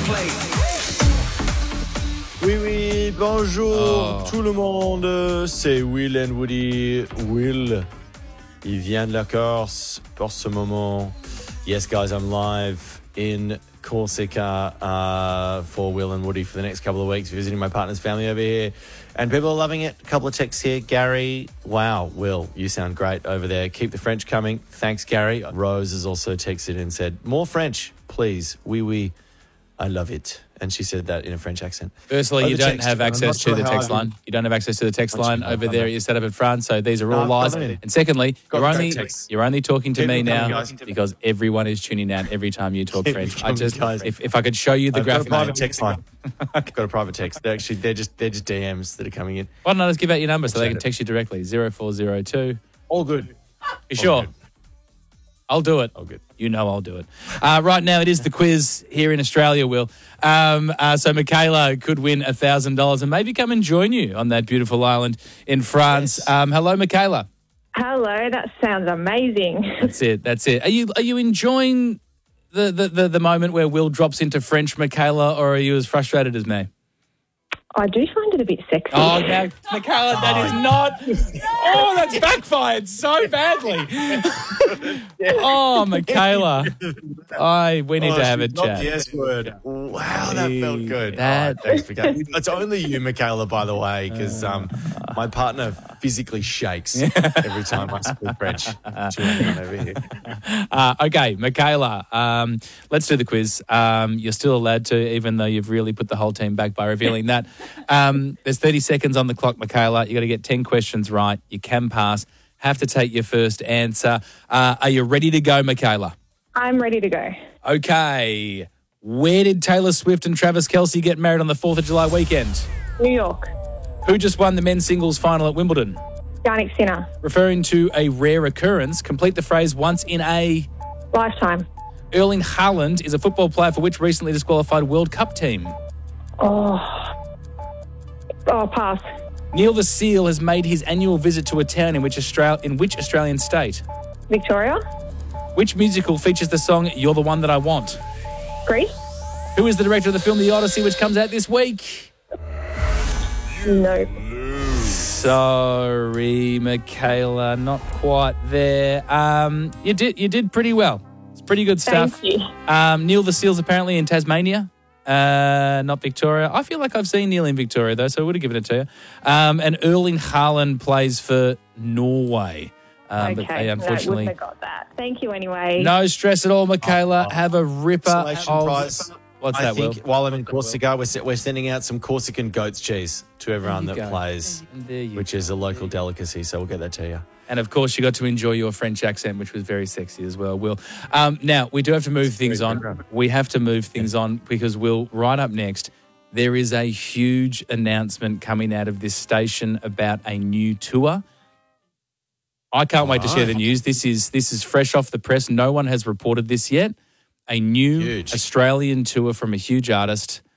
Oui, oui, bonjour tout le monde, c'est Will and Woody. Will, il vient de la Corse pour ce moment. Yes, guys, I'm live in Corsica for Will and Woody for the next couple of weeks, visiting my partner's family over here. And people are loving it. A couple of texts here. Gary, wow, Will, you sound great over there. Keep the French coming. Thanks, Gary. Rose has also texted and said, more French, please. Oui, oui, I love it. And she said that in a French accent. Firstly, you don't have access to the text line. You don't have access to the text line over there. You're set up in France, so these are all lies. And secondly, you're only talking to me now because everyone is tuning out every time you talk French. If I could show you the graphic. I've got a private text line. I've got a private text. They're just DMs that are coming in. Why don't I just give out your number so they can text you directly? 0402. All good. You sure? I'll do it. All good. You know I'll do it. Right now it is the quiz here in Australia, Will. So Michaela could win $1,000 and maybe come and join you on that beautiful island in France. Yes. Hello, Michaela. Hello, that sounds amazing. That's it. Are you enjoying the moment where Will drops into French, Michaela, or are you as frustrated as me? I do find it a bit sexy. Oh, no, Michaela, that is not... Oh, that's backfired so badly. Oh, Michaela. We need to have a chat. The S word. Wow, that felt good. Thanks for going. It's only you, Michaela, by the way, because my partner physically shakes every time I speak French to anyone over here. Okay, Michaela, let's do the quiz. You're still allowed to, even though you've really put the whole team back by revealing that. There's 30 seconds on the clock, Michaela. You got to get 10 questions right. You can pass. Have to take your first answer. Are you ready to go, Michaela? I'm ready to go. Okay. Where did Taylor Swift and Travis Kelce get married on the 4th of July weekend? New York. Who just won the men's singles final at Wimbledon? Yannick Sinner. Referring to a rare occurrence, complete the phrase once in a... Lifetime. Erling Haaland is a football player for which recently disqualified World Cup team? Pass. Neil the Seal has made his annual visit to a town in which Australian state? Victoria. Which musical features the song You're the One That I Want? Greece. Who is the director of the film The Odyssey, which comes out this week? No. Sorry, Michaela, not quite there. You did pretty well. It's pretty good stuff. Thank you. Neil the Seal's apparently in Tasmania. Not Victoria. I feel like I've seen Neil in Victoria, though, so I would have given it to you. And Erling Haaland plays for Norway. Okay, but they unfortunately... wouldn't have got that. Thank you anyway. No stress at all, Michaela. Have a ripper Prize. What's I that, think Will? while I'm in Corsica, we're sending out some Corsican goat's cheese to everyone that plays, which is a local delicacy, so we'll get that to you. And, of course, you got to enjoy your French accent, which was very sexy as well, Will. Now, we do have to move things on. We have to move things on because, Will, right up next, there is a huge announcement coming out of this station about a new tour. I can't wait to share the news. This is fresh off the press. No one has reported this yet. A new Australian tour from a huge artist.